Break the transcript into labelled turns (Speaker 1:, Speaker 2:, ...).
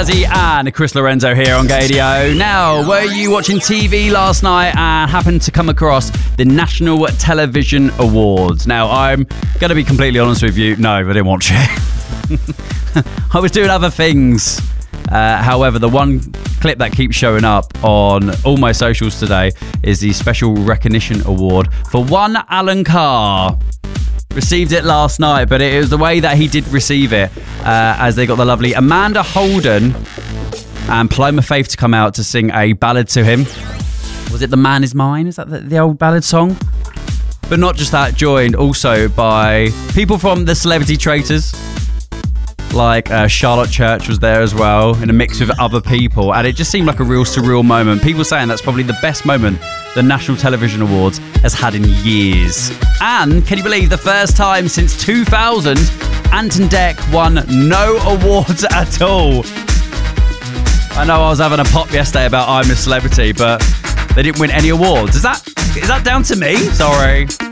Speaker 1: Jazzy and Chris Lorenzo here on Gadio. Now, were you watching TV last night and happened to come across the National Television Awards? Now, I'm going to be completely honest with you. No, I didn't watch it. I was doing other things. However, the one clip that keeps showing up on all my socials today is the Special Recognition Award for one Alan Carr. Received it last night, but it was the way that he did receive it, as they got the lovely Amanda Holden and Paloma Faith to come out to sing a ballad to him. Was it The Man Is Mine? Is that the old ballad song? But not just that, joined also by people from the Celebrity Traitors. Like Charlotte Church was there as well, in a mix with other people, and it just seemed like a real surreal moment. People saying that's probably the best moment the National Television Awards has had in years. And can you believe the first time since 2000 Ant and Dec won no awards at all? I know I was having a pop yesterday about I'm a Celebrity, but they didn't win any awards. Is that down to me? Sorry.